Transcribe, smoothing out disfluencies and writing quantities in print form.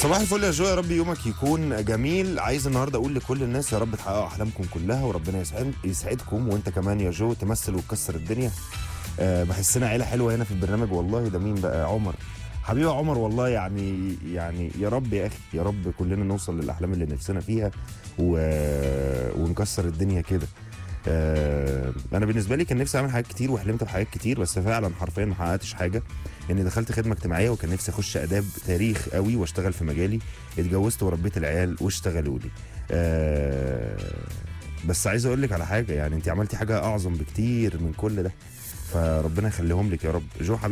صباح الفل يا جو، يا رب يومك يكون جميل. عايز النهارده اقول لكل الناس يا رب تحققوا احلامكم كلها، وربنا يسعدكم، وانت كمان يا جو تمثل وتكسر الدنيا. بحسنا عيله حلوه هنا في البرنامج والله. ده مين بقى؟ عمر حبيبي عمر والله. يعني يا رب يا اخي، يا رب كلنا نوصل للاحلام اللي نفسنا فيها ونكسر الدنيا كده. انا بالنسبه لي كان نفسي اعمل حاجات كتير وحلمت بحاجات كتير، بس فعلا حرفيا ما حققتش حاجه. اني دخلت خدمه اجتماعيه وكان نفسي اخش اداب تاريخ قوي واشتغل في مجالي. اتجوزت وربيت العيال واشتغلوا لي. بس عايز اقول لك على حاجه، يعني انت عملتي حاجه اعظم بكتير من كل ده، فربنا يخليهم لك يا رب. جو